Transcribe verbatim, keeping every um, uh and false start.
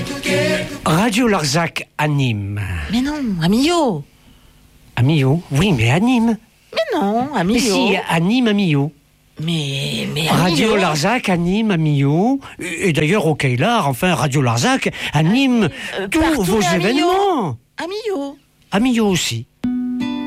Radio Larzac anime. Mais non, à Millau. À Millau? Oui, mais anime. Mais non, à Millau. Mais si, anime à Millau. Mais, mais à Radio Millau. Larzac anime à Millau. Et, et d'ailleurs, au Kailar, enfin, Radio Larzac anime Euh, tous partout, vos mais à Millau. événements. À Millau. À Millau aussi.